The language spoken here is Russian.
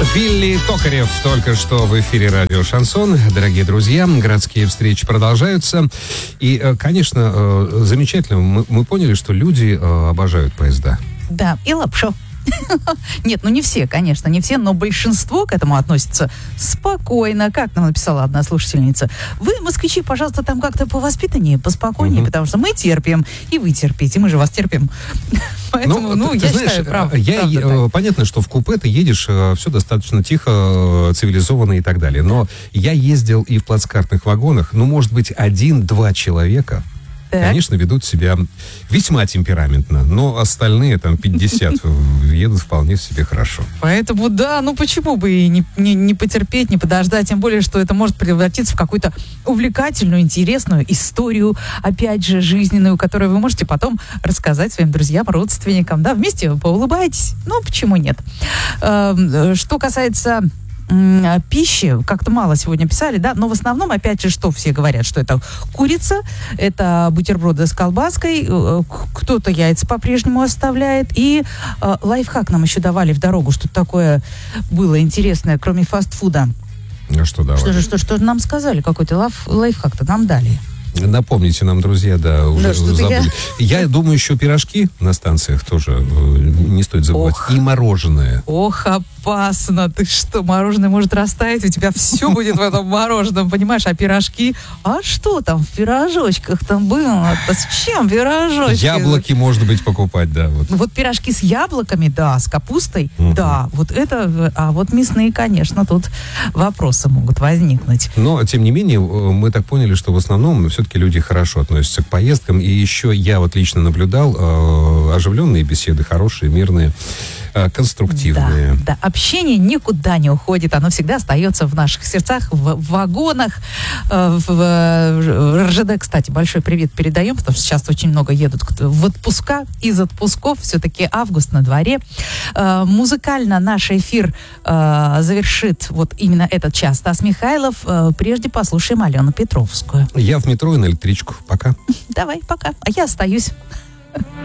Вилли Токарев только что в эфире радио «Шансон». Дорогие друзья, городские встречи продолжаются. И, конечно, замечательно, мы поняли, что люди обожают поезда. Да, и лапшу. Нет, ну не все, конечно, не все, но большинство к этому относится спокойно. Как нам написала одна слушательница: вы, москвичи, пожалуйста, там как-то повоспитаннее, поспокойнее, потому что мы терпим, и вы терпите, мы же вас терпим. Поэтому, я считаю, правда. Понятно, что в купе ты едешь, все достаточно тихо, цивилизованно и так далее. Но я ездил и в плацкартных вагонах, может быть, 1-2 человека, конечно, ведут себя весьма темпераментно, но остальные, 50, едут вполне себе хорошо. Поэтому, почему бы и не потерпеть, не подождать, тем более, что это может превратиться в какую-то увлекательную, интересную историю, опять же, жизненную, которую вы можете потом рассказать своим друзьям, родственникам, вместе поулыбайтесь, почему нет. Что касается пищи, как-то мало сегодня писали, но в основном, опять же, что все говорят, что это курица, это бутерброды с колбаской, кто-то яйца по-прежнему оставляет, и лайфхак нам еще давали в дорогу, что такое было интересное, кроме фастфуда. Что давали? Что же нам сказали, какой-то лайфхак-то нам дали. Напомните нам, друзья, уже забыли. Я думаю, еще пирожки на станциях тоже не стоит забывать. И мороженое. Ох, опасно. Ты что, мороженое может растаять, у тебя все будет в этом мороженом, понимаешь? А пирожки? А что там в пирожочках там было? С чем пирожочки? Яблоки, может быть, покупать, да. Вот пирожки с яблоками, с капустой, вот это, а вот мясные, конечно, тут вопросы могут возникнуть. Но, тем не менее, мы так поняли, что в основном все-таки люди хорошо относятся к поездкам. И еще я лично наблюдал оживленные беседы, хорошие, мирные, конструктивные. Да, общение никуда не уходит, оно всегда остается в наших сердцах, в вагонах. В РЖД, кстати, большой привет передаем, потому что сейчас очень много едут в отпуска, из отпусков, все-таки август на дворе. Музыкально наш эфир завершит вот именно этот час Стас Михайлов. Прежде послушаем Алену Петровскую. Я в метро и на электричку. Пока. Давай, пока. А я остаюсь.